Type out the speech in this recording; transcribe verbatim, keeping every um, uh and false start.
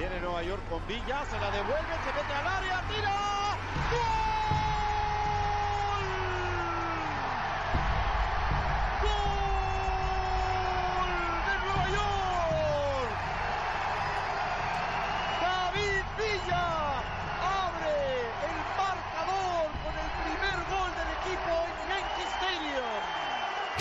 Viene Nueva York con Villa, se la devuelve, se mete al área, tira. ¡Gol!